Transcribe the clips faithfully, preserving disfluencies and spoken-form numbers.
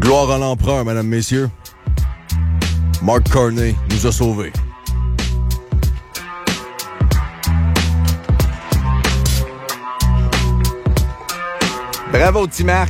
Gloire à l'empereur, mesdames, messieurs. Mark Carney nous a sauvés. Bravo, petit Marc.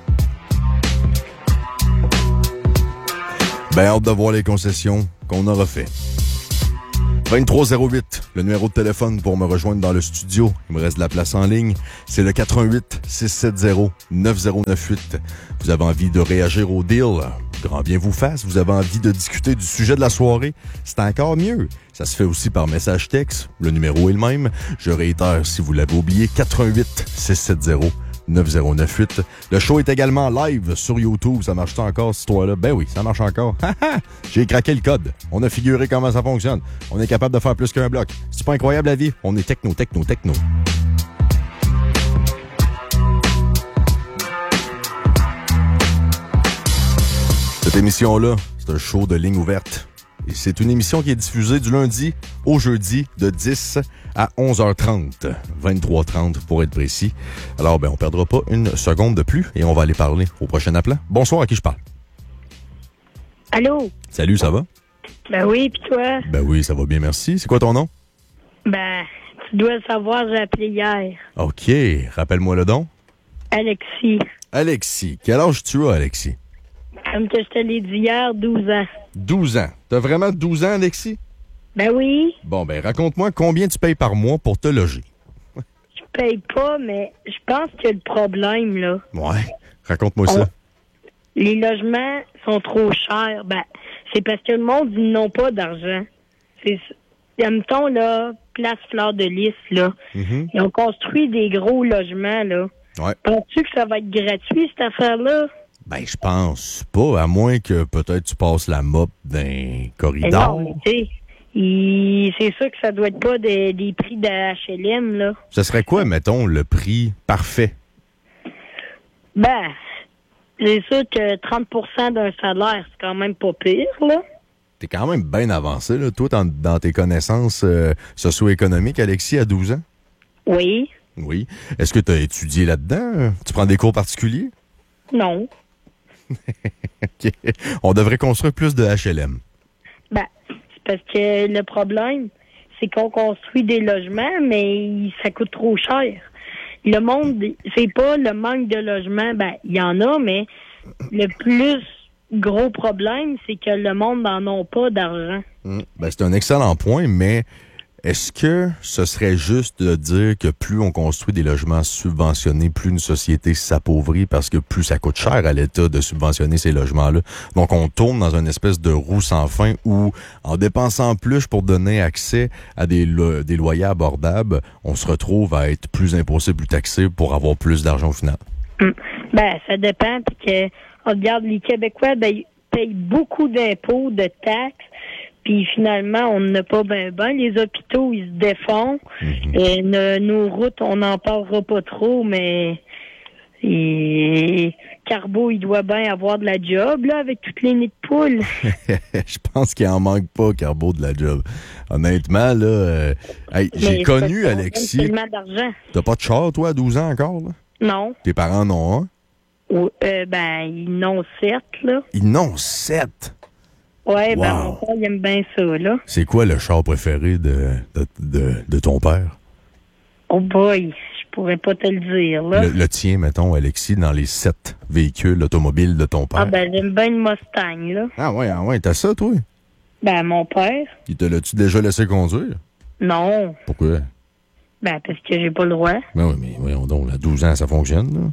Ben, hâte de voir les concessions qu'on aura fait. vingt-trois zéro huit, le numéro de téléphone pour me rejoindre dans le studio. Il me reste de la place en ligne. C'est le quatre un huit, six sept zéro, neuf zéro neuf huit. Vous avez envie de réagir au deal? Grand bien vous fasse. Vous avez envie de discuter du sujet de la soirée? C'est encore mieux. Ça se fait aussi par message texte. Le numéro est le même. Je réitère, si vous l'avez oublié, quatre un huit, six sept zéro, neuf zéro neuf huit. Le show est également live sur YouTube. Ça marche encore, cette histoire-là? Ben oui, ça marche encore. J'ai craqué le code. On a figuré comment ça fonctionne. On est capable de faire plus qu'un bloc. C'est pas incroyable la vie? On est techno, techno, techno. Cette émission-là, c'est un show de ligne ouverte. Et c'est une émission qui est diffusée du lundi au jeudi de dix à onze heures trente. vingt-trois heures trente pour être précis. Alors, ben, on perdra pas une seconde de plus et on va aller parler au prochain appelant. Bonsoir, à qui je parle? Allô? Salut, ça va? Ben oui, pis toi? Ben oui, ça va bien, merci. C'est quoi ton nom? Ben, tu dois le savoir, j'ai appelé hier. OK, rappelle-moi le don. Alexis. Alexis. Quel âge tu as, Alexis? Comme que je te l'ai dit hier, douze ans. douze ans. T'as vraiment douze ans, Alexis? Ben oui. Bon, ben, raconte-moi combien tu payes par mois pour te loger. Je paye pas, mais je pense que le problème, là... Ouais, raconte-moi on... ça. Les logements sont trop chers. Ben, c'est parce que le monde, ils n'ont pas d'argent. C'est... Mettons, là, Place Fleur de Lys, là. Mm-hmm. Ils ont construit des gros logements, là. Ouais. Penses-tu que ça va être gratuit, cette affaire-là? Ben, je pense pas, à moins que peut-être tu passes la mop d'un corridor. Mais non, tu sais, il... c'est sûr que ça doit être pas des, des prix de H L M, là. Ce serait quoi, mettons, le prix parfait? Ben, c'est sûr que trente pour cent d'un salaire, c'est quand même pas pire, là. T'es quand même bien avancé, là, toi, dans, dans tes connaissances euh, socio-économiques, Alexis, à douze ans? Oui. Oui. Est-ce que tu as étudié là-dedans? Tu prends des cours particuliers? Non. OK. On devrait construire plus de H L M. Ben, c'est parce que le problème, c'est qu'on construit des logements, mais ça coûte trop cher. Le monde, c'est pas le manque de logements, ben, il y en a, mais le plus gros problème, c'est que le monde n'en a pas d'argent. Mmh. Ben, c'est un excellent point, mais est-ce que ce serait juste de dire que plus on construit des logements subventionnés, plus une société s'appauvrit parce que plus ça coûte cher à l'État de subventionner ces logements-là? Donc, on tourne dans une espèce de roue sans fin où, en dépensant plus pour donner accès à des, lo- des loyers abordables, on se retrouve à être plus imposé, plus taxé pour avoir plus d'argent au final. Hum. Ben, ça dépend. Puis que, on regarde, les Québécois, ben, ils payent beaucoup d'impôts, de taxes. Puis finalement, on n'a pas ben ben. Les hôpitaux, ils se défont. Mm-hmm. Et ne, nos routes, on n'en parlera pas trop, mais et, Carbo, il doit bien avoir de la job, là, avec toutes les nids de poules. Je pense qu'il en manque pas, Carbo, de la job. Honnêtement, là, euh, hey, j'ai connu Alexis. Tellement d'argent. T'as pas de char, toi, à douze ans encore, là? Non. Tes parents en ont un? Ou, euh, ben, ils n'ont sept, là. Ils n'ont sept? Ouais, wow. Ben, mon père, il aime bien ça, là. C'est quoi le char préféré de, de, de, de ton père? Oh boy, je pourrais pas te le dire, là. Le, le tien, mettons, Alexis, dans les sept véhicules automobiles de ton père. Ah, ben, j'aime bien une Mustang, là. Ah ouais, ah ouais, t'as ça, toi? Ben, mon père. Il te l'a-tu déjà laissé conduire? Non. Pourquoi? Ben, parce que j'ai pas le droit. Ben oui, mais voyons donc, à douze ans, ça fonctionne, là.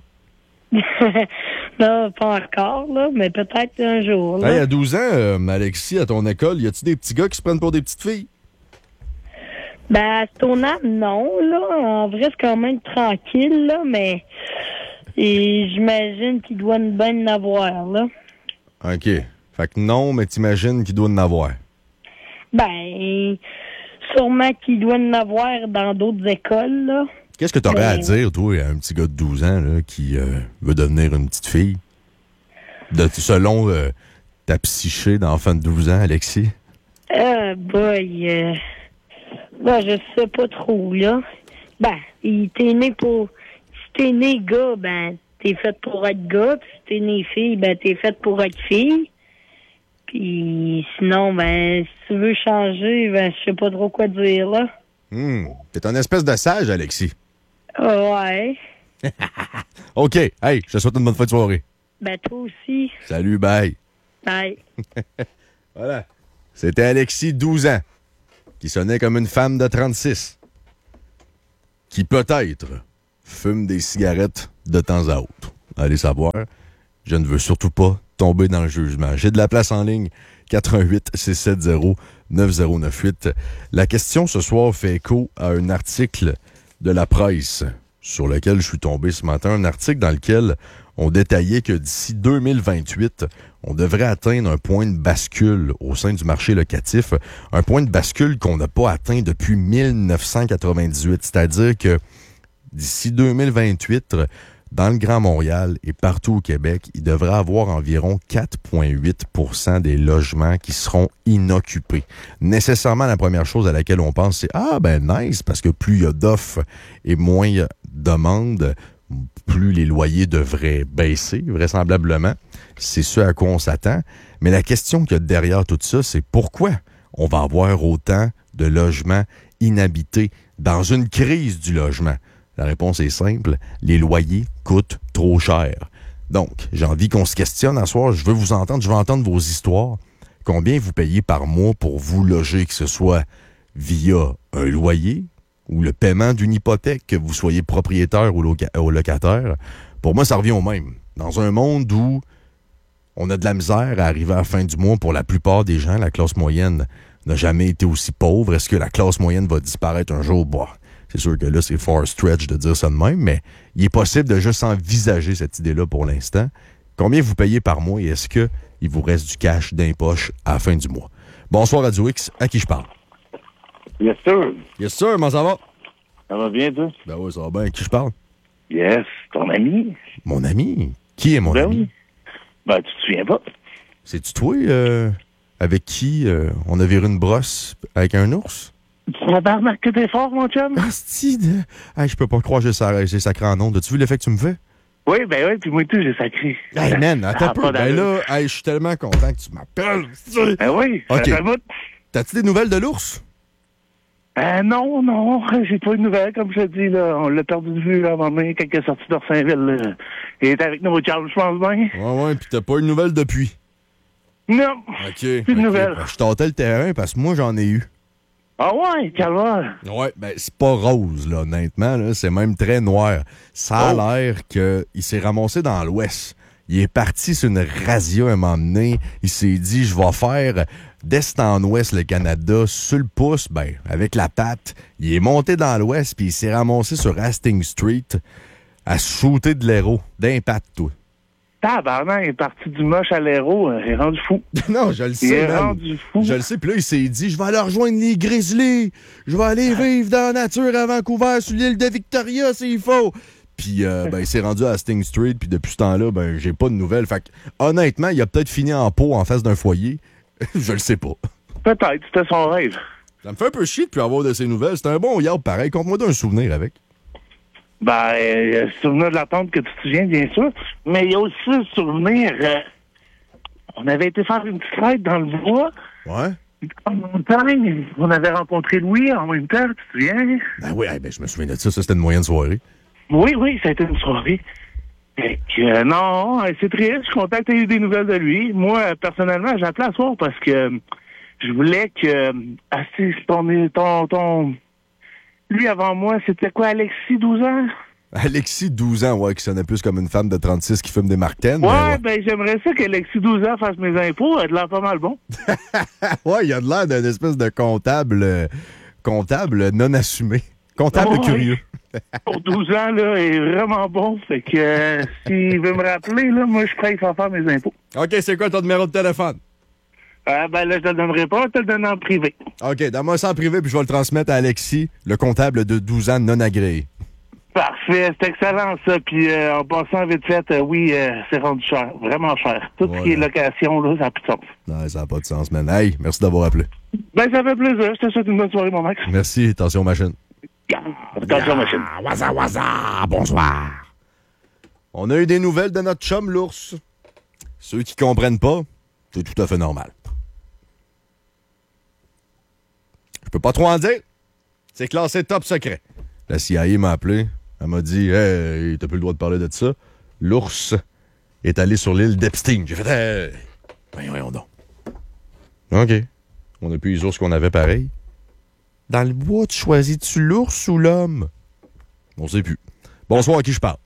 Non, pas encore, là, mais peut-être un jour. Là. Hey, à douze ans, euh, Alexis, à ton école, y a-tu des petits gars qui se prennent pour des petites filles? Ben, à ton âme, non, là. En vrai, c'est quand même tranquille, là, mais et j'imagine qu'il doit bien en avoir, là. OK. Fait que non, mais t'imagines qu'il doit en avoir. Ben, sûrement qu'il doit en avoir dans d'autres écoles, là. Qu'est-ce que t'aurais mais... à dire, toi, à un petit gars de douze ans là, qui euh, veut devenir une petite fille? De, selon euh, ta psyché d'enfant de douze ans, Alexis? Ah, uh, boy. Euh... Ben, je sais pas trop, là. Ben, il t'es né pour... Si t'es né gars, ben, t'es t'es faite pour être gars, puis si t'es né fille, ben t'es faite pour être fille. Puis sinon, ben, si tu veux changer, ben, je sais pas trop quoi dire, là. Hum, t'es un espèce de sage, Alexis. Ouais. OK. Hey, je te souhaite une bonne fin de soirée. Ben, toi aussi. Salut, bye. Bye. Voilà. C'était Alexis, douze ans, qui sonnait comme une femme de trente-six, qui peut-être fume des cigarettes de temps à autre. Allez savoir. Je ne veux surtout pas tomber dans le jugement. J'ai de la place en ligne. quatre un huit, six sept zéro, neuf zéro neuf huit. La question ce soir fait écho à un article de la presse sur lequel je suis tombé ce matin. Un article dans lequel on détaillait que d'ici deux mille vingt-huit, on devrait atteindre un point de bascule au sein du marché locatif. Un point de bascule qu'on n'a pas atteint depuis mille neuf cent quatre-vingt-dix-huit. C'est-à-dire que d'ici deux mille vingt-huit, dans le Grand Montréal et partout au Québec, il devrait avoir environ quatre virgule huit pour cent des logements qui seront inoccupés. Nécessairement, la première chose à laquelle on pense, c'est « Ah, ben nice », parce que plus il y a d'offres et moins il y a de demandes, plus les loyers devraient baisser, vraisemblablement. C'est ce à quoi on s'attend. Mais la question qu'il y a derrière tout ça, c'est pourquoi on va avoir autant de logements inhabités dans une crise du logement? La réponse est simple, les loyers coûtent trop cher. Donc, j'ai envie qu'on se questionne à soir, je veux vous entendre, je veux entendre vos histoires. Combien vous payez par mois pour vous loger, que ce soit via un loyer ou le paiement d'une hypothèque, que vous soyez propriétaire ou, loca- ou locataire? Pour moi, ça revient au même. Dans un monde où on a de la misère à arriver à la fin du mois pour la plupart des gens, la classe moyenne n'a jamais été aussi pauvre. Est-ce que la classe moyenne va disparaître un jour? Bah, c'est sûr que là, c'est far stretch de dire ça de même, mais il est possible de juste envisager cette idée-là pour l'instant. Combien vous payez par mois et est-ce qu'il vous reste du cash dans les poches à la fin du mois? Bonsoir, Radio X. À qui je parle? Yes, sir. Yes, sir. Comment ça va? Ça va bien, toi? Ben oui, ça va bien. À qui je parle? Yes. Ton ami? Mon ami? Qui est mon ben ami? Oui. Ben, tu te souviens pas? C'est-tu toi euh, avec qui euh, on a viré une brosse avec un ours? Tabarnak que t'es fort, mon chum? Asti de... Hey, je peux pas croire que j'ai sa- j'ai sacré en ondes. As-tu vu l'effet que tu me fais? Oui, ben oui, puis moi tout, j'ai sacré. Hey, man, Ça attends a un peu. pas Ben d'allure. là, hey, je suis tellement content que tu m'appelles. Ben oui, OK. ça va. T'as-tu des nouvelles de l'ours? Ben non, non, j'ai pas de nouvelles, comme je te dis, là. On l'a perdu de vue, là, à un moment donné, quand il est sorti d'Orsainville, là. Il est avec nous au Charles, je pense bien. Ouais, ouais, pis t'as pas eu de nouvelles depuis. Non. OK. Plus de OK. nouvelles. Ben, je tâtais le terrain parce que moi, j'en ai eu. Ah ouais, calvaire. Ouais, ben c'est pas rose, là, honnêtement. Là, c'est même très noir. Ça a Oh. l'air qu'il s'est ramassé dans l'ouest. Il est parti sur une razzia un moment donné. Il s'est dit, je vais faire d'est en ouest le Canada sur le pouce. Ben, avec la patte, il est monté dans l'ouest puis il s'est ramassé sur Hastings Street à shooter de l'héros. D'impact, toi. Tabarnak, il est parti du moche à l'héros, il est rendu fou. Non, je le Il sais, est man. rendu fou. Je le sais, puis là, il s'est dit, je vais aller rejoindre les Grizzlies. Je vais aller vivre dans la nature à Vancouver, sur l'île de Victoria, s'il faut. Puis, euh, ben, il s'est rendu à Hastings Street, puis depuis ce temps-là, ben, j'ai pas de nouvelles. Fait que, honnêtement, il a peut-être fini en pot en face d'un foyer. Je le sais pas. Peut-être, c'était son rêve. Ça me fait un peu chier de plus avoir de ses nouvelles. C'est un bon yard pareil. Conte-moi d'un souvenir avec. Ben, il y a le souvenir de la tante que tu te souviens, bien sûr. Mais il y a aussi le souvenir... euh, on avait été faire une petite fête dans le bois. Ouais? En montagne. On avait rencontré Louis en même temps, tu te souviens? Ben oui, hey, ben, je me souviens de ça. Ça, c'était une moyenne soirée. Oui, oui, ça a été une soirée. Fait que, euh, non, euh, c'est triste. Je suis content que tu aies eu des nouvelles de lui. Moi, euh, personnellement, j'ai appelé à soir parce que euh, je voulais que... Euh, assis, ton, ton, ton... Lui, avant moi, c'était quoi, Alexis, douze ans? Alexis, douze ans, ouais, qui sonnait plus comme une femme de trente-six qui fume des Martens. Ouais, mais ouais. ben j'aimerais ça qu'Alexis, douze ans, fasse mes impôts. Elle a de l'air pas mal bon. Ouais, il a de l'air d'un espèce de comptable, euh, comptable non assumé. Comptable Ouais. curieux. Pour douze ans, là, il est vraiment bon. Fait que euh, s'il veut me rappeler, là, moi, je suis prêt à faire mes impôts. OK, c'est quoi ton numéro de téléphone? Euh, ben là, je te le donnerai pas, je te le donne en privé. OK, donne-moi ça en privé, puis je vais le transmettre à Alexis, le comptable de douze ans non agréé. Parfait, c'est excellent ça. Puis euh, en passant vite fait, euh, oui, euh, c'est rendu cher, vraiment cher. Tout Ouais. ce qui est location, là, ça n'a plus de sens. Non, ça n'a pas de sens, man. Hey, merci d'avoir appelé. Ben ça fait plaisir, je te souhaite une bonne soirée, mon Max. Merci, attention machine. Attention, machine. Waza, waza, bonsoir. On a eu des nouvelles de notre chum, l'ours. Ceux qui comprennent pas, c'est tout à fait normal. Je peux pas trop en dire. C'est classé top secret. La C I A m'a appelé. Elle m'a dit « Hey, t'as plus le droit de parler de ça. L'ours est allé sur l'île d'Epstein. » J'ai fait « Hey, voyons, voyons donc. » OK. On a plus les ours qu'on avait pareil. Dans le bois, tu choisis-tu l'ours ou l'homme? On sait plus. Bonsoir, à qui je parle?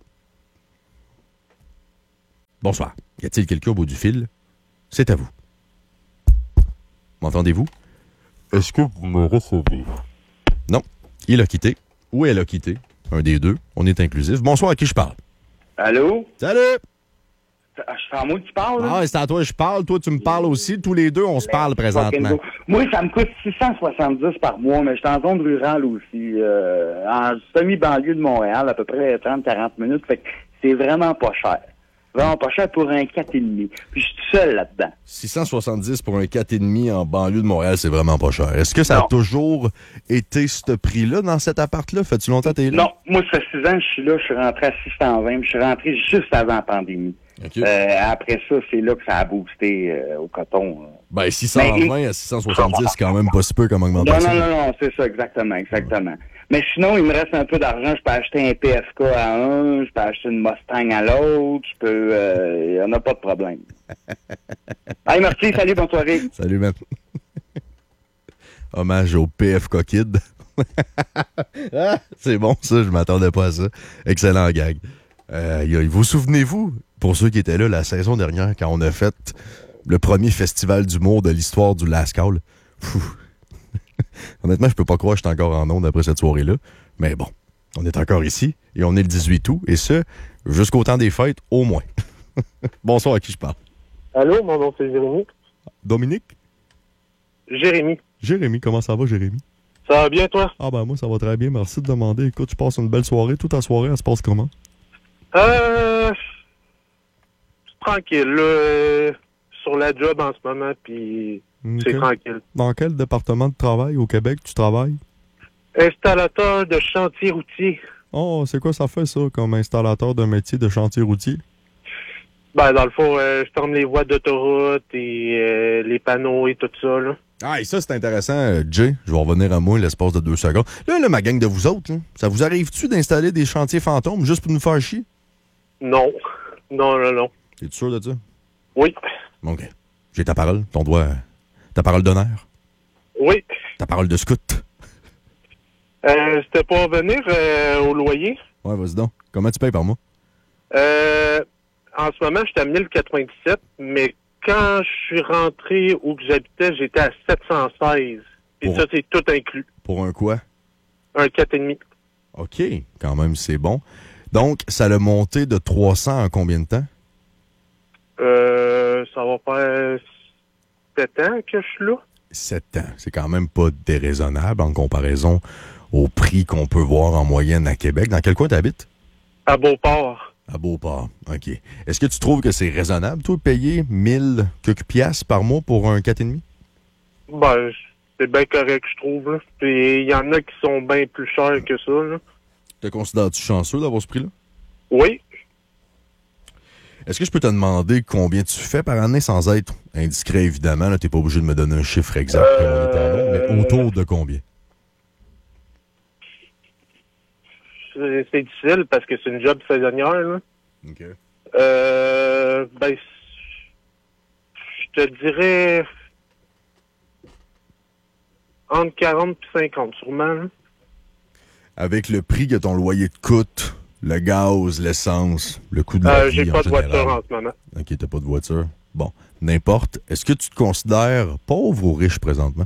Bonsoir. Y a-t-il quelqu'un au bout du fil? C'est à vous. M'entendez-vous? Est-ce que vous me recevez? Non. Il a quitté. Ou elle a quitté. Un des deux. On est inclusif. Bonsoir, à qui je parle? Allô? Salut! C'est à moi que tu parles? Ah, c'est à toi que je parle. Toi, tu me parles aussi. Tous les deux, on se parle présentement. Moi, ça me coûte six cent soixante-dix par mois, mais je suis en zone rurale aussi. Euh, en semi-banlieue de Montréal, à peu près trente à quarante minutes. Fait que c'est vraiment pas cher. Vraiment pas cher pour un quatre et demi. Puis je suis tout seul là-dedans. six cent soixante-dix pour un quatre et demi en banlieue de Montréal, c'est vraiment pas cher. Est-ce que ça non. a toujours été ce prix-là dans cet appart-là? Fais-tu longtemps que t'es là? Non. Moi, ça fait six ans que je suis là. Je suis rentré à six cent vingt. Je suis rentré juste avant la pandémie. Okay. Euh, après ça, c'est là que ça a boosté euh, au coton. Ben, six cent vingt mais, à six cent soixante-dix, c'est quand même pas si peu comme augmentation. Non, non, non, non, c'est ça, exactement, exactement. Mais sinon, il me reste un peu d'argent. Je peux acheter un P F K à un, je peux acheter une Mustang à l'autre, je peux... Il euh, n'y en a pas de problème. Allez, merci, salut, bonne soirée. Salut, man. Hommage au P F K Kid. Ah, c'est bon, ça, je m'attendais pas à ça. Excellent gag. Euh, vous souvenez-vous, pour ceux qui étaient là la saison dernière, quand on a fait le premier festival d'humour de l'histoire du Last Call? Pfff. Honnêtement, je peux pas croire que je suis encore en onde après cette soirée-là. Mais bon, on est encore ici et on est le dix-huit août. Et ce, jusqu'au temps des fêtes, au moins. Bonsoir, à qui je parle? Allô, mon nom c'est Jérémy. Dominique? Jérémy. Jérémy, comment ça va, Jérémy? Ça va bien, toi? Ah ben moi, ça va très bien. Merci de demander. Écoute, tu passes une belle soirée. Toute ta soirée, elle se passe comment? Euh... Tranquille, là. Euh, sur la job en ce moment, puis... Okay. C'est tranquille. Dans quel département de travail au Québec tu travailles? Installateur de chantier routier. Oh, c'est quoi ça fait, ça, comme installateur d'un métier de chantier routier? Ben, dans le fond, euh, je tourne les voies d'autoroute et euh, les panneaux et tout ça, là. Ah, et ça, c'est intéressant, euh, Jay. Je vais revenir à moi l'espace de deux secondes. Là, là, ma gang de vous autres, là, ça vous arrive-tu d'installer des chantiers fantômes juste pour nous faire chier? Non. Non, non, non. Es-tu sûr de ça? Oui. OK. J'ai ta parole, ton doigt... Ta parole d'honneur? Oui. Ta parole de scout? Euh, c'était pour venir euh, au loyer. Ouais, vas-y donc. Comment tu payes par mois? Euh, en ce moment, je suis à mille quatre-vingt-dix-sept, mais quand je suis rentré où que j'habitais, j'étais à sept cent seize. Et pour... ça, c'est tout inclus. Pour un quoi? Un quatre et demi. OK. Quand même, c'est bon. Donc, ça l'a monté de trois cents en combien de temps? Euh, ça va faire... sept ans que je suis là. sept ans. C'est quand même pas déraisonnable en comparaison au prix qu'on peut voir en moyenne à Québec. Dans quel coin tu habites? À Beauport. À Beauport, OK. Est-ce que tu trouves que c'est raisonnable, toi, de payer mille quelques piastres par mois pour un quatre et demi? Ben, c'est bien correct, je trouve. Puis il y en a qui sont bien plus chers que ça, là. Te considères-tu chanceux d'avoir ce prix-là? Oui. Est-ce que je peux te demander combien tu fais par année sans être indiscret, évidemment? Tu n'es pas obligé de me donner un chiffre exact, euh... comme on est en long, mais autour de combien? C'est, c'est difficile parce que c'est une job saisonnière, là. OK. Euh, ben, je te dirais entre quarante et cinquante, sûrement, là. Avec le prix que ton loyer te coûte, le gaz, l'essence, le coût de la euh, vie j'ai pas en de général. voiture en ce moment. OK, t'as pas de voiture. Bon, n'importe. Est-ce que tu te considères pauvre ou riche présentement?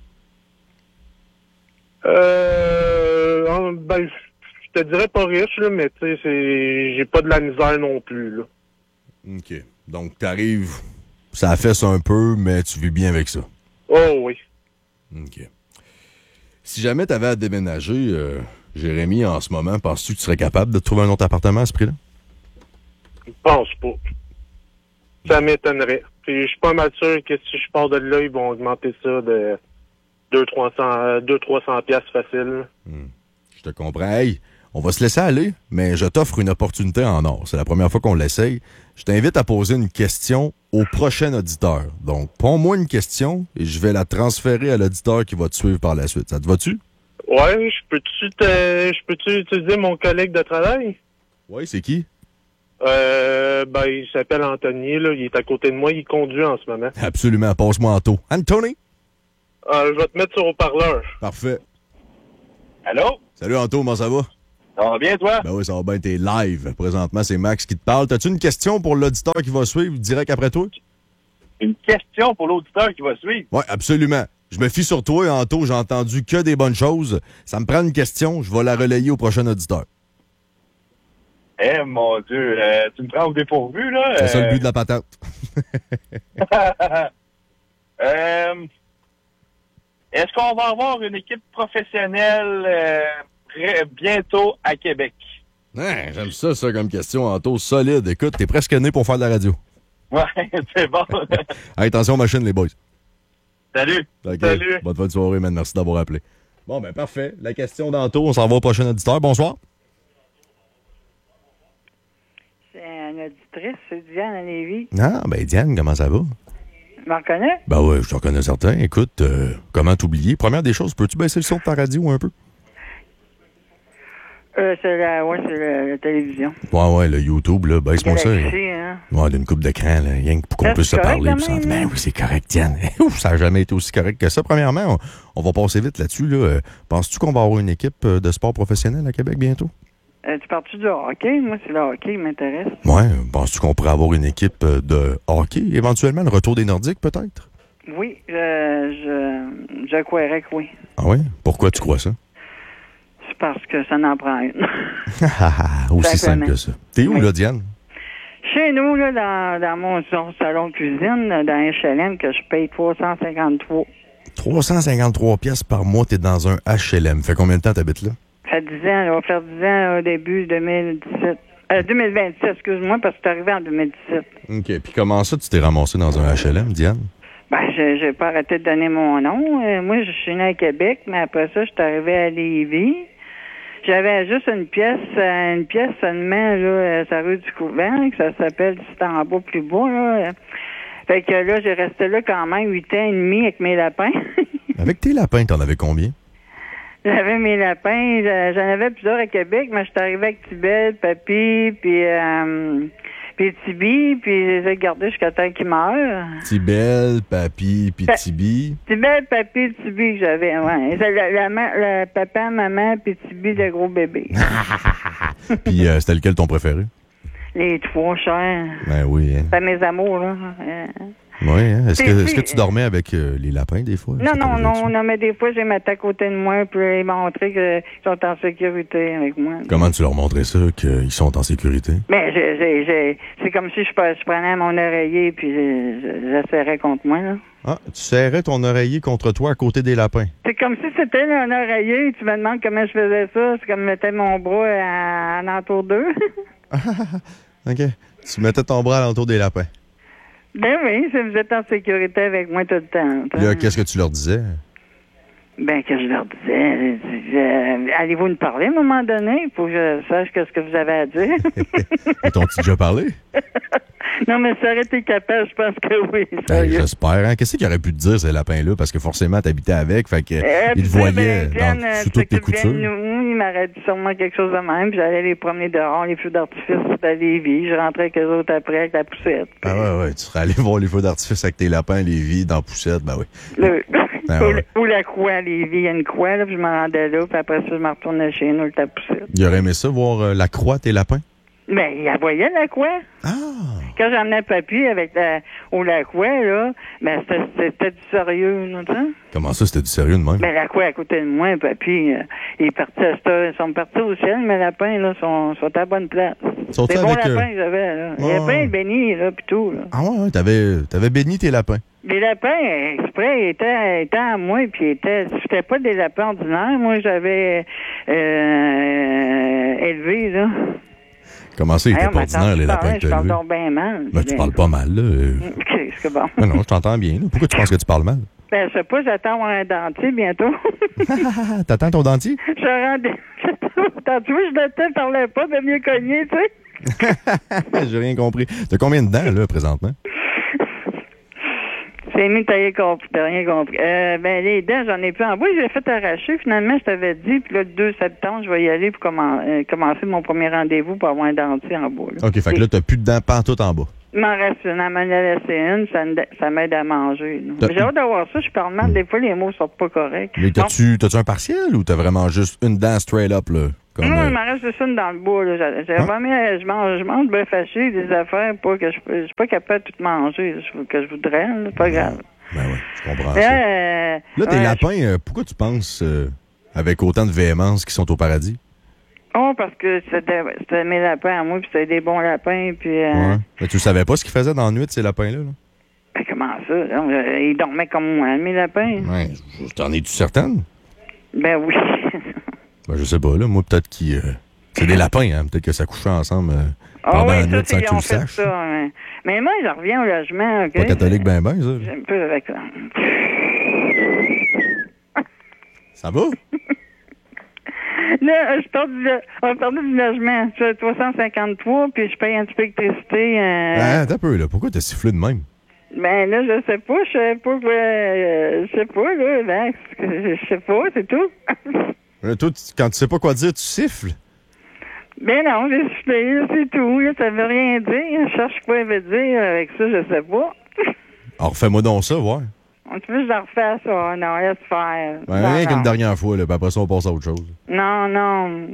Euh, ben, je te dirais pas riche, là, mais tu sais, c'est, j'ai pas de la misère non plus, là. OK. Donc, t'arrives, ça affaisse un peu, mais tu vis bien avec ça. Oh oui. OK. Si jamais t'avais à déménager, euh, Jérémy, en ce moment, penses-tu que tu serais capable de trouver un autre appartement à ce prix-là? Je pense pas. Ça m'étonnerait. Puis je suis pas mal sûr que si je pars de là, ils vont augmenter ça de deux cents à trois cents piastres facile. Hmm. Je te comprends. Hey, On va se laisser aller, mais je t'offre une opportunité en or. C'est la première fois qu'on l'essaye. Je t'invite à poser une question au prochain auditeur. Donc, pose-moi une question et je vais la transférer à l'auditeur qui va te suivre par la suite. Ça te va-tu? Ouais, je peux-tu te, je peux-tu utiliser mon collègue de travail? Oui, c'est qui? Euh, ben, il s'appelle Anthony, là. Il est à côté de moi, il conduit en ce moment. Absolument, passe-moi Anto. Anthony? Euh, je vais te mettre sur haut-parleur. Parfait. Allô? Salut Anto, comment ça va? Ça va bien, toi? Ben oui, ça va bien, t'es live. Présentement, c'est Max qui te parle. T'as-tu une question pour l'auditeur qui va suivre direct après toi? Une question pour l'auditeur qui va suivre? Oui, absolument. Je me fie sur toi, Anto. J'ai entendu que des bonnes choses. Ça me prend une question. Je vais la relayer au prochain auditeur. Eh, mon Dieu, euh, tu me prends au dépourvu, là? C'est ça le euh... but de la patate. euh... Est-ce qu'on va avoir une équipe professionnelle euh, très bientôt à Québec? Ouais, j'aime ça, ça, comme question, Anto. Solide. Écoute, t'es presque né pour faire de la radio. Ouais, c'est bon. Hey, attention, machine, les boys. Salut. Okay. Salut. Bonne fin de soirée, man. Merci d'avoir appelé. Bon, ben parfait. La question d'Anto, on s'en va au prochain auditeur. Bonsoir. C'est une auditrice, c'est Diane à Lévis. Ah, ben Diane, comment ça va? Tu m'en reconnais? Ben ouais, je t'en connais certains. Écoute, euh, comment t'oublier? Première des choses, peux-tu baisser le son de ta radio un peu? Euh, c'est la, ouais, c'est la, la télévision. Ouais, ouais, le YouTube, là, baisse-moi ça. Galaxy, hein? Ouais, d'une coupe d'écran, là, rien que pour qu'on Ça, puisse se c'est correct, parler. quand Puis ça, même, ben hein? oui, c'est correct, Diane. Ouf, ça n'a jamais été aussi correct que ça. Premièrement, on, on va passer vite là-dessus. Là. Euh, penses-tu qu'on va avoir une équipe euh, de sport professionnel à Québec bientôt? Euh, tu parles-tu du hockey? Moi, c'est le hockey qui m'intéresse. Ouais, penses-tu qu'on pourrait avoir une équipe euh, de hockey, éventuellement, le retour des Nordiques, peut-être? Oui, je, je, je croirais que oui. Ah oui? Pourquoi tu crois ça? C'est parce que ça n'en prend une. Aussi Simplement. simple que ça. T'es où, Oui. là, Diane? Chez nous, là, dans, dans mon son- salon de cuisine, là, dans un H L M, que je paye trois cent cinquante-trois. trois cent cinquante-trois piastres par mois, t'es dans un H L M. Fait combien de temps t'habites là? Ça fait dix ans, là, on va faire dix ans au début deux mille dix-sept. Euh, deux mille vingt-sept, excuse-moi, parce que c'est arrivé en deux mille dix-sept. OK. Puis comment ça, tu t'es ramassé dans un H L M, Diane? Ben, je j'ai pas arrêté de donner mon nom. Euh, moi, je suis née à Québec, mais après ça, je suis arrivée à Lévis. J'avais juste une pièce, euh, une pièce seulement, là, euh, sur la rue du Couvent, que ça s'appelle C'est en bas plus bas, là. Fait que là, j'ai resté là quand même huit ans et demi avec mes lapins. Avec tes lapins, t'en avais combien? J'avais mes lapins, j'a- j'en avais plusieurs à Québec, mais je suis arrivée avec Tibet, Papy, puis euh, puis Tibi, puis je les ai gardés jusqu'à temps qu'ils meurent. Tibelle, Papy, puis Pa- Tibi. Tibet, Papy, Tibi que j'avais, ouais. C'est la, la, ma- le papa, maman, puis Tibi, le gros bébé. Puis euh, c'était lequel ton préféré? Les trois chers. Ben oui, hein. C'est mes amours, là. Euh, Oui, hein. Est-ce que, C'est- est-ce que c'est- tu dormais avec euh, les lapins des fois? Non, Ça non, t'arrivait-tu? non, non, mais des fois, j'ai mettre à côté de moi pour les montrer qu'ils sont en sécurité avec moi. Comment tu leur montrais ça, qu'ils sont en sécurité? Mais j'ai, j'ai, j'ai, c'est comme si je, pre- je prenais mon oreiller puis je, je, je serrais contre moi, là. Ah, tu serrais ton oreiller contre toi à côté des lapins. C'est comme si c'était un oreiller. Tu me demandes comment je faisais ça. C'est comme je mettais mon bras à, en entour d'eux. OK. Tu mettais ton bras alentour des lapins. Ben oui, si vous êtes en sécurité avec moi tout le temps. Puis là, qu'est-ce que tu leur disais? Ben, que je leur disais, je disais, allez-vous nous parler à un moment donné pour que je sache qu'est-ce que vous avez à dire? Ils t'ont-tu déjà parlé? Non, mais ça aurait été capable, je pense que oui. Ben, sérieux. j'espère. Hein? Qu'est-ce qu'ils auraient pu te dire, ces lapins-là? Parce que forcément, t'habitais avec, fait que Euh, ils te puis, voyaient ben, Diane, dans- euh, sous tu toutes tes t'occupes bien de coutures. nous. Il m'aurait dit sûrement quelque chose de même. Puis j'allais les promener dehors, les feux d'artifice à Lévis. Je rentrais avec eux autres après avec la poussette. Ah ouais, ouais. Tu serais allé voir les feux d'artifice avec tes lapins, les vies dans la poussette, ben oui. Le- Ah, ou, ouais. ou la croix à Lévis. Il y a une croix, là, puis je me rendais là. Puis après ça, je me retournais chez nous avec la poussette. Il aurait aimé ça, voir euh, la croix, tes lapins? Mais il la voyait, la croix. Ah! Quand j'emmenais Papy avec la, au la croix, là, ben c'était, c'était du sérieux, là, tu sais. Comment ça, c'était du sérieux de même? Ben, la croix à côté de moi, Papy, euh, il est parti à cette- ils sont partis au ciel, mais les lapins, là, sont, sont à bonne place. Sont-ils C'est bons avec, euh, lapins que j'avais, là. Les Ouais. lapins bénis, là, pis tout, là. Ah ouais, ouais, t'avais, t'avais béni tes lapins. Les lapins, exprès, ils étaient, étaient à moi, puis ils étaient, c'était pas des lapins ordinaires. Moi, j'avais euh, élevé, là. Comment ça, ils étaient Hey, on pas m'entend ordinaires, les super lapins bien, que je t'as parle élevés? donc bien mal. Ben, tu parles pas mal, là. euh. OK, c'est bon. Ben non, je t'entends bien, là. Pourquoi tu penses que tu parles mal? Ben, je sais pas, j'attends avoir un dentier bientôt. T'attends ton dentier? Je rends... Tu vois, je ne parlais pas de mieux cogner, tu sais. J'ai rien compris. T'as combien de dents, là, présentement? C'est mieux, t'as rien compris. T'as rien compris. Euh, ben, les dents, j'en ai plus en bas. J'ai fait arracher, finalement, je t'avais dit. Puis là, le deux septembre, je vais y aller pour commen- euh, commencer mon premier rendez-vous pour avoir un dentier en bas. Là. OK, fait que là, t'as plus de dents pantoute en bas. Il m'en reste une. Elle m'en a laissé une. Ça, me- ça m'aide à manger. Là. J'ai hâte d'avoir ça. Je parle mal. Des fois, les mots sortent pas corrects. Mais t'as-tu, t'as-tu un partiel ou t'as vraiment juste une dent straight up, là? Comme, non, euh... il m'en reste juste une dans le bois. Là. J'ai, j'ai hein? vraiment, je mange, je mange bien fâché des affaires. Pas que je, je suis pas capable de tout manger je, que je voudrais. Là. Pas grave. Ben oui, je comprends là, ça. Euh, là, tes ouais, lapins, je... euh, pourquoi tu penses euh, avec autant de véhémence qu'ils sont au paradis? Oh, parce que c'était, c'était mes lapins à moi, puis c'était des bons lapins, puis... Euh... Ouais. Mais tu savais pas ce qu'ils faisaient dans la nuit, ces lapins-là? Là? Ben, comment ça? Là? Ils dormaient comme moi, mes lapins. Ouais, t'en es-tu certaine? Ben oui. Ben, je sais pas, là. Moi, peut-être qu'ils... Euh... C'est des lapins, hein. Peut-être que ça couchait ensemble euh, oh, pendant oui, la ça, nuit sans que tu le fait saches. Ça, mais... mais moi, je reviens au logement, OK? Pas catholique ben ben, ça. J'ai un peu avec ça. Ça va? Là, je pars du, on a perdu du logement. Je suis à trois cent cinquante-trois, puis je paye un petit peu d'électricité. Euh... Ah, t'as peu, là. Pourquoi t'as sifflé de même? Ben là, je sais pas. Je sais pas quoi. Euh, je sais pas, là. Ben, je sais pas, c'est tout. Là, toi, tu, quand tu sais pas quoi dire, tu siffles? Ben non, j'ai sifflé, là, c'est tout. Là, ça veut rien dire. Je cherche quoi elle veut dire avec ça, je sais pas. Alors, fais-moi donc ça, ouais. Tu veux que je la refasse, ça? Non, laisse faire. Ben, non, rien non. qu'une dernière fois, là, puis après ça, on passe à autre chose. Non, non.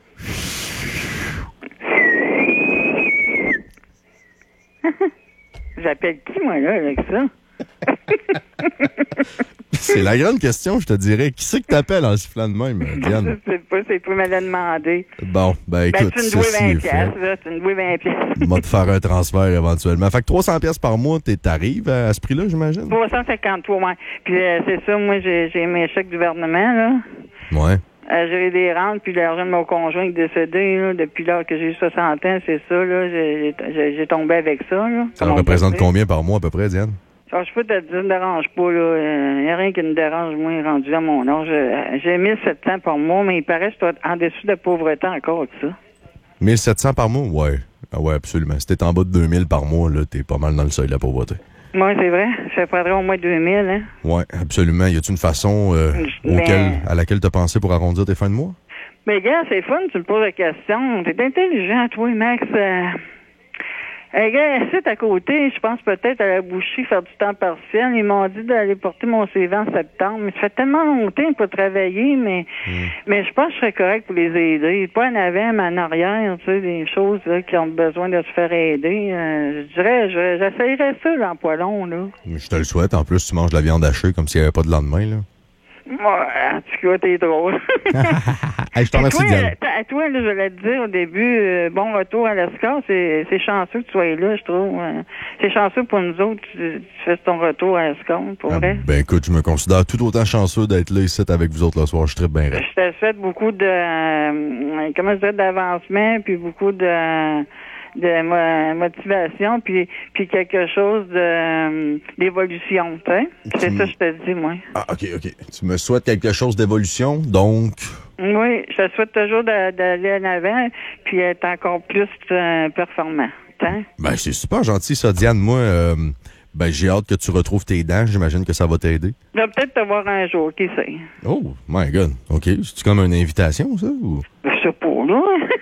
J'appelle qui, moi, là, avec ça? C'est la grande question, je te dirais. Qui c'est que t'appelles en sifflant de même, Diane? Je sais pas, c'est toi qui me l'as demandé. Bon, ben écoute, ben, tu me ceci dois est vingt fait. piastres, là. Tu me dois vingt piastres. M'a te faire un transfert éventuellement. Fait que trois cents piastres par mois, t'es- t'arrives à, à ce prix-là, j'imagine? trois cent cinquante-trois, ouais. Puis euh, c'est ça, moi, j'ai, j'ai mes chèques du gouvernement, là. Ouais. Euh, j'ai des rentes, puis l'argent de mon conjoint qui est décédé, là, depuis l'heure que j'ai eu soixante ans, c'est ça, là. J'ai, j'ai, j'ai tombé avec ça, là. Ça Comme on représente peut dire. combien par mois, à peu près, Diane? Alors, je peux te dire, ça me dérange pas, là. Il n'y a rien qui me dérange, moi, rendu à mon âge. Euh, J'ai mille sept cents par mois, mais il paraît que je suis en dessous de pauvreté encore, ça. mille sept cents par mois? Ouais. Ah ouais, absolument. Si t'es en bas de deux mille par mois, là, t'es pas mal dans le seuil de la pauvreté. Moi, c'est vrai. Ça prendrait au moins deux mille, hein. Ouais, absolument. Y a-t-il une façon euh, Mais- auquel, à laquelle t'as pensé pour arrondir tes fins de mois? Mais gars, c'est fun, tu me poses la question. T'es intelligent, toi, Max. Euh... Hey, gars, c'est à côté, je pense peut-être à la boucherie faire du temps partiel. Ils m'ont dit d'aller porter mon C V en septembre. Mais ça fait tellement longtemps pour travailler, mais Mm. mais je pense que je serais correct pour les aider. Pas en avant, mais en arrière, tu sais, des choses là, qui ont besoin de se faire aider. Euh, je dirais, je- j'essayerais ça dans pas long, là. Je te le souhaite. En plus, tu manges de la viande hachée comme s'il n'y avait pas de lendemain, là. Ouais, en tout cas, t'es drôle. Hey, je t'en Et remercie, toi, Diane. euh, t- à toi, là, je voulais te dire au début, euh, bon retour à l'Escar, c'est, c'est chanceux que tu sois là, je trouve. euh. c'est chanceux pour nous autres, tu, tu fais ton retour à l'Escar, pour Ah, vrai. ben écoute, je me considère tout autant chanceux d'être là ici avec vous autres le soir. Je suis très bien raide. Je te souhaite beaucoup de, euh, comment je dirais, d'avancement, puis beaucoup de, de mo- motivation, puis, puis quelque chose de, euh, d'évolution, tu sais. C'est Tu ça m- que je te dis, moi. Ah, OK, OK. Tu me souhaites quelque chose d'évolution, donc... Oui, je te souhaite toujours de- d'aller en avant, puis être encore plus euh, performant. Hein? Ben, c'est super gentil, ça, Diane. Moi, euh, ben, j'ai hâte que tu retrouves tes dents. J'imagine que ça va t'aider. Je vais peut-être te voir un jour, qui sait? Oh, my God. OK. C'est-tu comme une invitation, ça? Ou... Je sais pas, là.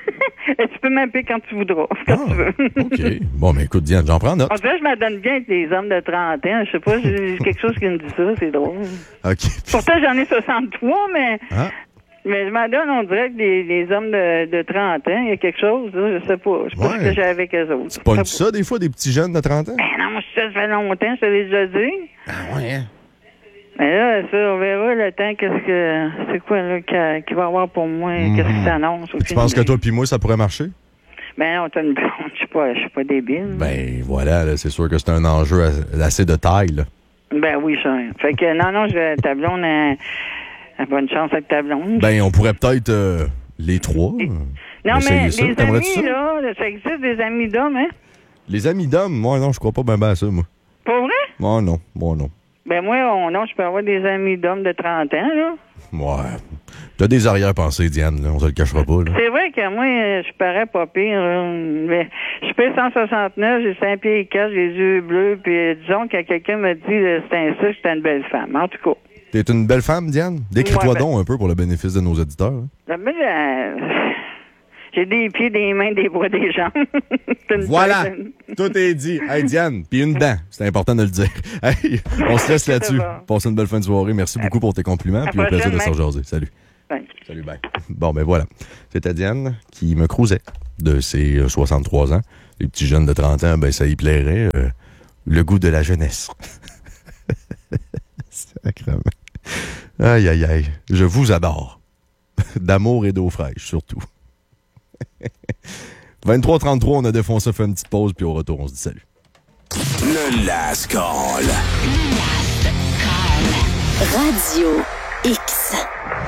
Et tu peux m'appeler quand tu voudras, quand Ah, tu veux. OK. Bon, ben écoute, Diane, j'en prends note. En tout cas, je m'adonne bien avec les hommes de trente ans. Je sais pas, j'ai quelque chose qui me dit ça, c'est drôle. OK. Pourtant, j'en ai soixante-trois, mais... Ah, Mais je m'adonne, on dirait que les, les hommes de, de trente ans, il y a quelque chose, là, je sais pas. Je sais pas Ouais. ce que j'ai avec eux autres. tu pognes Je sais ça, des fois, des petits jeunes de trente ans? pas. Ben non, je sais, ça fait longtemps, je te l'ai déjà dit. Ah, ouais, hein? Mais là, ça, on verra le temps, qu'est-ce que... C'est quoi, là, qu'il qui va y avoir pour moi, qu'est-ce qui s'annonce. Tu penses que toi puis moi, ça pourrait marcher? Ben non, t'as une blonde, je suis pas, je suis pas débile. Ben, voilà, là, c'est sûr que c'est un enjeu as- assez de taille, là. Ben oui, ça. Fait que, non, non, je vais, ta blonde, euh, euh, bonne chance avec ta blonde. Ben, on pourrait peut-être euh, les trois. non, essayer mais ça. les T'aimerais-tu amis, ça? là, ça existe des amis d'hommes, hein? Les amis d'hommes, moi, non, je crois pas bien ben à ça, moi. Pas vrai? Moi, non. Moi, non. Ben moi, on, non, je peux avoir des amis d'hommes de trente ans, là. Ouais. T'as des arrière-pensées, Diane, là. On se le cachera pas, là. C'est vrai que moi, je parais pas pire. Là. Mais je fais cent soixante-neuf, j'ai cinq pieds et quatre, j'ai les yeux bleus, puis disons que quelqu'un me dit là, c'est ainsi que j'étais une belle femme. En tout cas. T'es une belle femme, Diane? Décris-toi Ouais, ben... donc un peu pour le bénéfice de nos auditeurs. Hein. Ben, euh... J'ai des pieds, des mains, des bras, des jambes. Voilà! Tête. Tout est dit. Hey, Diane, puis une dent. C'est important de le dire. Hey, on se laisse là-dessus. Passez une belle fin de soirée. Merci beaucoup pour tes compliments. Puis au plaisir de se rejaser. Salut. Bye. Salut, bye. Bon, ben voilà. C'était Diane qui me crousait de ses euh, soixante-trois ans. Les petits jeunes de trente ans, ben ça y plairait. Euh, le goût de la jeunesse. Sacrément. Aïe, aïe, aïe. Je vous adore. D'amour et d'eau fraîche, surtout. vingt-trois trente-trois, on a défoncé, fait une petite pause, puis au retour, on se dit salut. Le Last Call. Le Last Call. Radio X.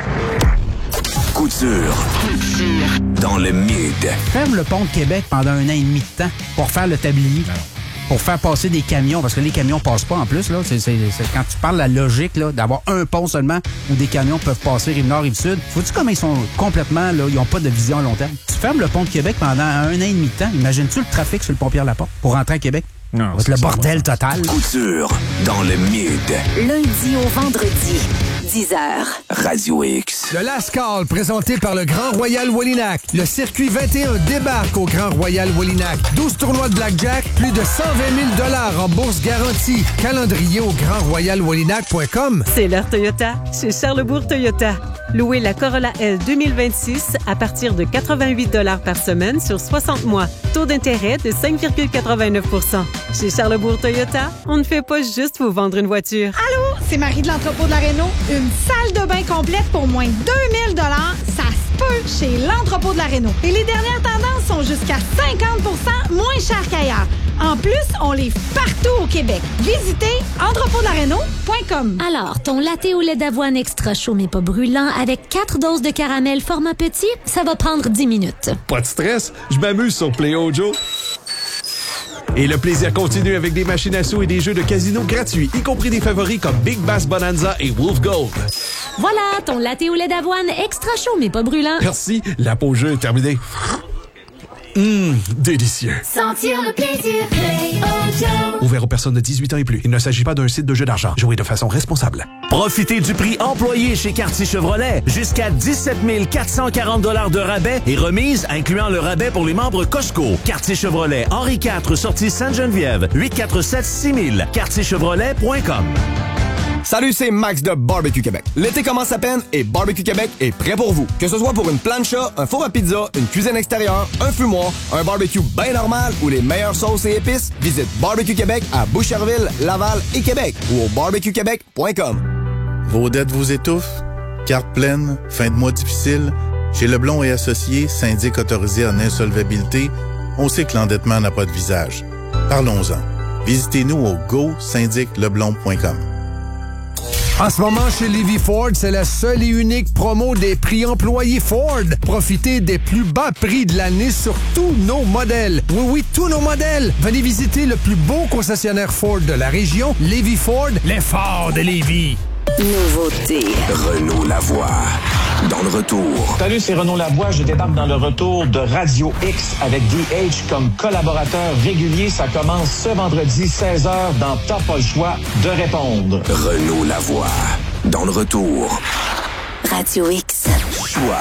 Couture. Couture. Dans le mid. Ferme le pont de Québec pendant un an et demi de temps pour faire le tablier. Non. Pour faire passer des camions, parce que les camions passent pas en plus. Là. C'est, c'est, c'est, quand tu parles de la logique là, d'avoir un pont seulement où des camions peuvent passer rive-nord, rive-sud, vois-tu comment ils sont complètement, là, ils n'ont pas de vision à long terme? Tu fermes le pont de Québec pendant un an et demi de temps. Imagines-tu le trafic sur le pont Pierre-Laporte pour rentrer à Québec? Non, c'est le bordel total. Couture dans le mid. Lundi au vendredi, dix heures. Radio X. Le Last Call, présenté par le Grand Royal Wallinac. Le circuit vingt et un débarque au Grand Royal Wallinac. douze tournois de blackjack, plus de cent vingt mille dollars en bourse garantie. Calendrier au grand royal wallinac point com. C'est l'heure Toyota chez Charlesbourg Toyota. Louez la Corolla L deux mille vingt-six à partir de quatre-vingt-huit dollars par semaine sur soixante mois. Taux d'intérêt de cinq virgule quatre-vingt-neuf pour cent. Chez Charlesbourg Toyota, on ne fait pas juste vous vendre une voiture. Allô, c'est Marie de l'entrepôt de la Réno. Une salle de bain complète pour moins de deux mille dollars, ça se peut chez l'entrepôt de la Réno. Et les dernières tendances sont jusqu'à cinquante pour cent moins chères qu'ailleurs. En plus, on livre partout au Québec. Visitez entrepôt de la réno point com. Alors, ton latte au lait d'avoine extra chaud mais pas brûlant avec quatre doses de caramel format petit, ça va prendre dix minutes. Pas de stress, je m'amuse sur Play Ojo. Et le plaisir continue avec des machines à sous et des jeux de casino gratuits, y compris des favoris comme Big Bass Bonanza et Wolf Gold. Voilà, ton latte au lait d'avoine extra chaud mais pas brûlant. Merci, la pause jeu est terminée. Hum, délicieux. Sentir le plaisir, Play Ojo. Ouvert aux personnes de dix-huit ans et plus. Il ne s'agit pas d'un site de jeu d'argent. Jouez de façon responsable. Profitez du prix employé chez Quartier Chevrolet. Jusqu'à dix-sept mille quatre cent quarante dollars de rabais et remise, incluant le rabais pour les membres Costco. Quartier Chevrolet, Henri quatre, sortie Sainte-Geneviève, huit quatre sept six mille, quartier chevrolet point com. Salut, c'est Max de Barbecue Québec. L'été commence à peine et Barbecue Québec est prêt pour vous. Que ce soit pour une plancha, un four à pizza, une cuisine extérieure, un fumoir, un barbecue bien normal ou les meilleures sauces et épices, visite Barbecue Québec à Boucherville, Laval et Québec ou au barbecue québec point com. Vos dettes vous étouffent? Carte pleine? Fin de mois difficile? Chez Leblond et Associés, syndic autorisé en insolvabilité, on sait que l'endettement n'a pas de visage. Parlons-en. Visitez-nous au go syndic leblond point com. En ce moment, chez Levy Ford, c'est la seule et unique promo des prix employés Ford. Profitez des plus bas prix de l'année sur tous nos modèles. Oui, oui, tous nos modèles. Venez visiter le plus beau concessionnaire Ford de la région, Levy Ford, les Ford de Lévis. Nouveauté. Renaud Lavoie. Dans le retour. Salut, c'est Renaud Lavoie. Je débarque dans le retour de Radio X avec D H comme collaborateur régulier. Ça commence ce vendredi seize heures dans T'as pas le choix de répondre. Renaud Lavoie. Dans le retour. Radio X. Choix.